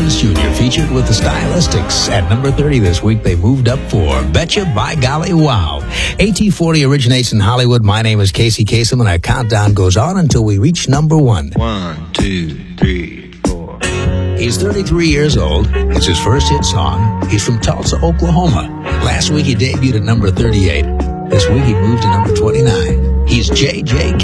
Evans Jr. featured with the Stylistics. At number 30 this week, they moved up 4. Betcha by golly wow. AT40 originates in Hollywood. My name is Casey Kasem, and our countdown goes on until we reach number 1. 1, 2, 3, 4. He's 33 years old. It's his first hit song. He's from Tulsa, Oklahoma. Last week he debuted at number 38. This week he moved to number 29. He's J.J.